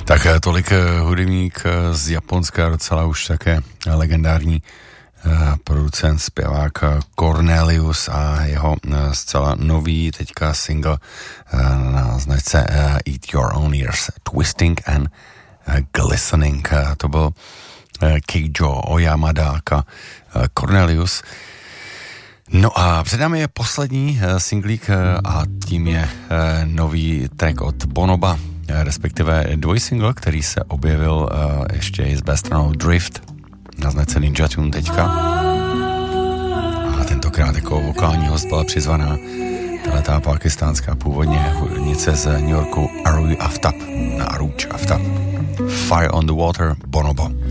Tak tolik hudebník z Japonska, docela už také legendární producent, zpěvák Cornelius a jeho zcela nový teďka single na značce Eat Your Own Ears, Twisting and Glistening. To byl Keijo Oyamada aka Cornelius. No a před námi je poslední singlík a tím je nový track od Bonoba, respektive dvojsingle, který se objevil ještě i s stranou Drift na značce Ninja Tune teďka. A tentokrát jako vokální host byla přizvaná tato pakistánská původně hudebnice z New Yorku Aruj Aftab. Fire on the Water, Bonobo.